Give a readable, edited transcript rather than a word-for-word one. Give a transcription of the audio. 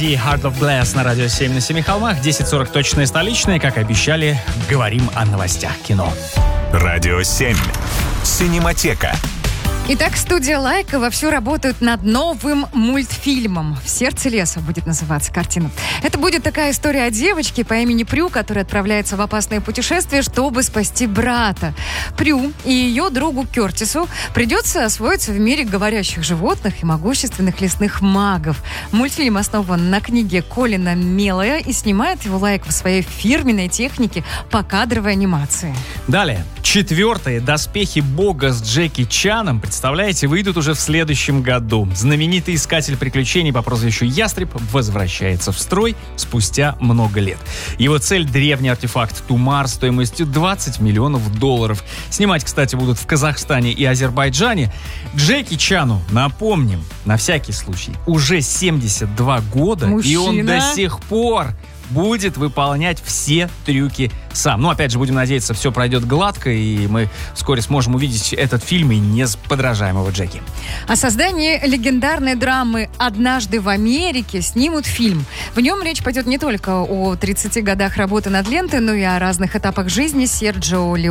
впереди Heart of Glass на радио 7 на 7 холмах. 10:40 точные столичные. Как обещали, говорим о новостях кино. Радио 7. Синематека. Итак, студия «Лайка» вовсю работает над новым мультфильмом. «В сердце леса» будет называться картина. Это будет такая история о девочке по имени Прю, которая отправляется в опасное путешествие, чтобы спасти брата. Прю и ее другу Кертису придется освоиться в мире говорящих животных и могущественных лесных магов. Мультфильм основан на книге Колина Меллоя и снимает его «Лайка» в своей фирменной технике покадровой анимации. Далее. 4-е «Доспехи Бога» с Джеки Чаном, представляете, выйдут уже в следующем году. Знаменитый искатель приключений по прозвищу Ястреб возвращается в строй спустя много лет. Его цель — древний артефакт Тумар стоимостью $20 миллионов. Снимать, кстати, будут в Казахстане и Азербайджане. Джеки Чану, напомним, на всякий случай, уже 72 года, Мужчина. и он до сих пор будет выполнять все трюки сам. Ну, опять же, будем надеяться, все пройдет гладко, и мы вскоре сможем увидеть этот фильм и неподражаемого Джеки. О создании легендарной драмы «Однажды в Америке» снимут фильм. В нем речь пойдет не только о 30 годах работы над лентой, но и о разных этапах жизни Серджио Леоне.